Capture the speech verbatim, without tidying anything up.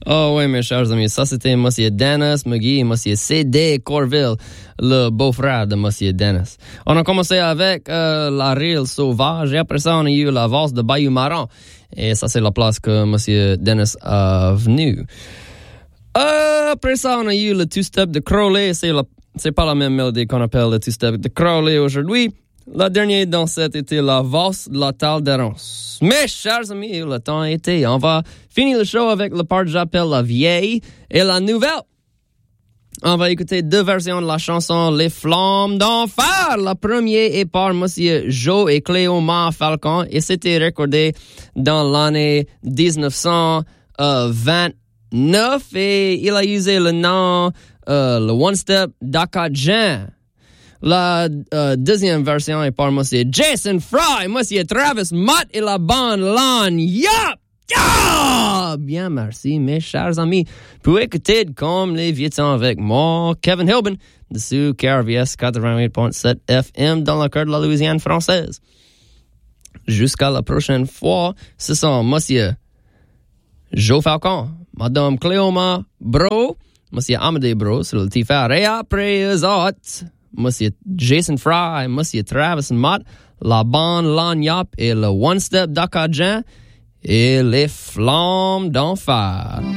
Oh oui, mes chers amis, ça c'était Monsieur Dennis McGee et Monsieur C D Corville, le beau-frère de Monsieur Dennis. On a commencé avec euh, la Rille Sauvage et après ça on a eu la valse de Bayou Marron. Et ça c'est la place que Monsieur Dennis a venu. Euh, après ça on a eu le two-step de Crowley, c'est, la, c'est pas la même mélodie qu'on appelle le two-step de Crowley aujourd'hui. La dernière dansette était la valse de la Tolérance. Mes chers amis, le temps a été. On va finir le show avec la part que j'appelle la vieille et la nouvelle. On va écouter deux versions de la chanson Les Flammes d'Enfer. La première est par Monsieur Joe et Cléoma Falcon et c'était recordé dans l'année dix-neuf cent vingt-neuf et il a usé le nom, euh, le One Step d'Acadien. La euh, deuxième version est par Monsieur Jason Fry, Monsieur Travis Mott et la bande Lon Yup! Ah! Bien, merci, mes chers amis. Pour écouter comme les vieux temps avec moi, Kevin Hilbin, dessus K R V S quatre-vingt-huit point sept F M dans le cœur de la Louisiane française. Jusqu'à la prochaine fois, ce sont Monsieur Joe Falcon, Madame Cléoma Bro, Monsieur Amédée Bro sur le petit fer et après eux autres, Monsieur Jason Fry, Monsieur Travis Mott, la bande Lagniop et le One Step d'Acadien et les Flammes d'Enfer.